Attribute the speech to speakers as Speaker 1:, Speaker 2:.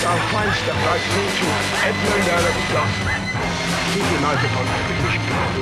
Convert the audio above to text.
Speaker 1: our fine step right through to Edmund Earl of Gloucester. Keep united on